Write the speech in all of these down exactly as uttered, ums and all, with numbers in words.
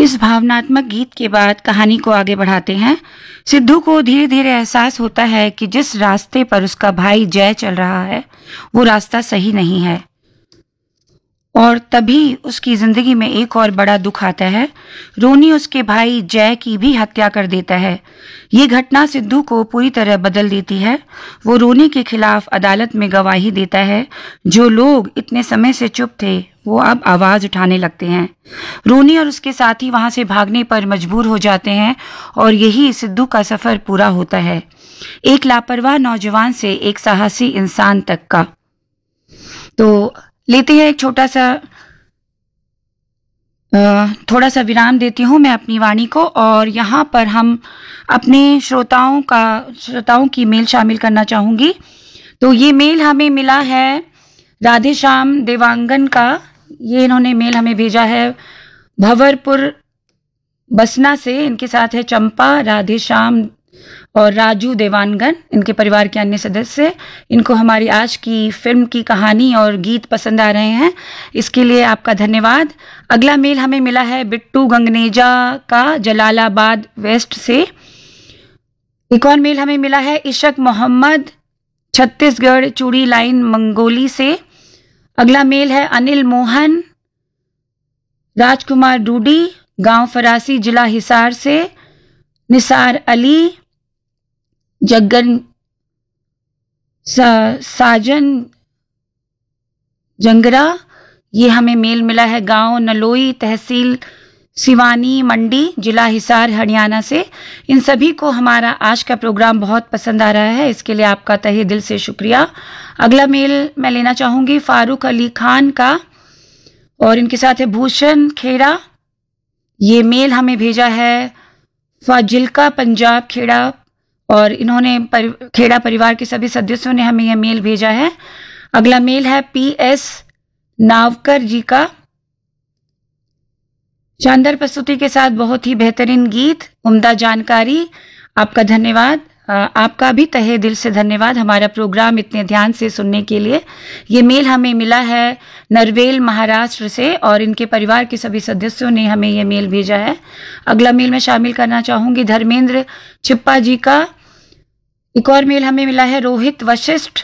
इस भावनात्मक गीत के बाद कहानी को आगे बढ़ाते हैं। सिद्धू को धीरे धीरे एहसास होता है कि जिस रास्ते पर उसका भाई जय चल रहा है वो रास्ता सही नहीं है, और तभी उसकी जिंदगी में एक और बड़ा दुख आता है। रोनी उसके भाई जय की भी हत्या कर देता है। ये घटना सिद्धू को पूरी तरह बदल देती है। वो रोनी के खिलाफ अदालत में गवाही देता है। जो लोग इतने समय से चुप थे वो अब आवाज उठाने लगते हैं। रोनी और उसके साथी वहां से भागने पर मजबूर हो जाते हैं और यही सिद्धू का सफर पूरा होता है, एक लापरवाह नौजवान से एक साहसी इंसान तक का। तो लेते हैं एक छोटा सा थोड़ा सा विराम देती हूँ मैं अपनी वाणी को, और यहाँ पर हम अपने श्रोताओं का श्रोताओं की मेल शामिल करना चाहूँगी। तो ये मेल हमें मिला है राधे श्याम देवांगन का। ये इन्होंने मेल हमें भेजा है भंवरपुर बसना से। इनके साथ है चंपा, राधे श्याम और राजू देवांगन, इनके परिवार के अन्य सदस्य। इनको हमारी आज की फिल्म की कहानी और गीत पसंद आ रहे हैं, इसके लिए आपका धन्यवाद। अगला मेल हमें मिला है बिट्टू गंगनेजा का, जलालाबाद वेस्ट से। एक और मेल हमें मिला है इशक मोहम्मद, छत्तीसगढ़ चूड़ी लाइन मंगोली से। अगला मेल है अनिल मोहन राजकुमार डूडी, गांव फरासी, जिला हिसार से। निसार अली, जग्गन सा, साजन जंगरा, ये हमें मेल मिला है गांव नलोई, तहसील सिवानी मंडी, जिला हिसार, हरियाणा से। इन सभी को हमारा आज का प्रोग्राम बहुत पसंद आ रहा है, इसके लिए आपका तहे दिल से शुक्रिया। अगला मेल मैं लेना चाहूँगी फारूक अली खान का, और इनके साथ है भूषण खेड़ा। ये मेल हमें भेजा है फाजिल्का पंजाब खेड़ा, और इन्होंने परि, खेड़ा परिवार के सभी सदस्यों ने हमें यह मेल भेजा है। अगला मेल है पी एस नावकर जी का। शानदार प्रस्तुति के साथ बहुत ही बेहतरीन गीत, उम्दा जानकारी, आपका धन्यवाद। आपका भी तहे दिल से धन्यवाद हमारा प्रोग्राम इतने ध्यान से सुनने के लिए। ये मेल हमें मिला है नरवेल महाराष्ट्र से, और इनके परिवार के सभी सदस्यों ने हमें ये मेल भेजा है। अगला मेल मैं शामिल करना चाहूँगी धर्मेंद्र चिप्पा जी का। एक और मेल हमें मिला है रोहित वशिष्ठ।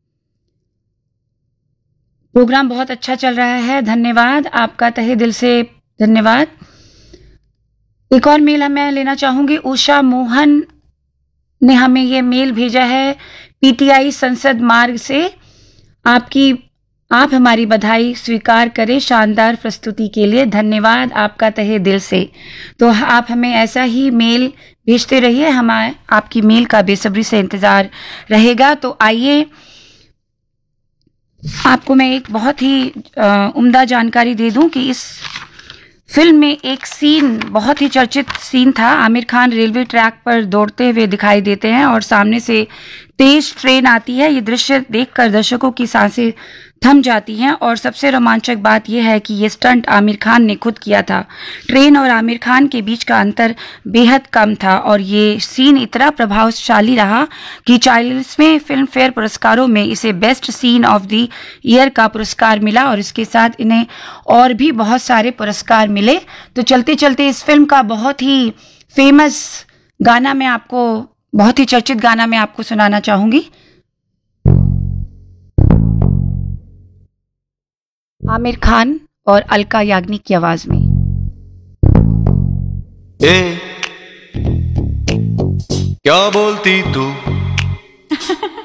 प्रोग्राम बहुत अच्छा चल रहा है, धन्यवाद, आपका तहे दिल से धन्यवाद। एक और मेल मैं लेना चाहूँगी उषा मोहन ने हमें ये मेल भेजा है पीटीआई संसद मार्ग से। आपकी आप हमारी बधाई स्वीकार करें शानदार प्रस्तुति के लिए, धन्यवाद आपका तहे दिल से। तो आप हमें ऐसा ही मेल भेजते रहिए, हमारे आपकी मेल का बेसब्री से इंतज़ार रहेगा। तो आइए आपको मैं एक बहुत ही उम्दा जानकारी दे दूं कि इस फिल्म में एक सीन, बहुत ही चर्चित सीन था। आमिर खान रेलवे ट्रैक पर दौड़ते हुए दिखाई देते हैं और सामने से तेज ट्रेन आती है। ये दृश्य देखकर दर्शकों की सांसें थम जाती हैं, और सबसे रोमांचक बात यह है कि ये स्टंट आमिर खान ने खुद किया था। ट्रेन और आमिर खान के बीच का अंतर बेहद कम था, और ये सीन इतना प्रभावशाली रहा कि चालीसवें फिल्म फेयर पुरस्कारों में इसे best scene of the year का पुरस्कार मिला, और इसके साथ इन्हें और भी बहुत सारे पुरस्कार मिले। तो चलते चलते इस फिल्म का बहुत ही फेमस गाना मैं आपको, बहुत ही चर्चित गाना मैं आपको सुनाना चाहूंगी। आमिर खान और अलका याग्निक की आवाज में। ए, क्या बोलती तू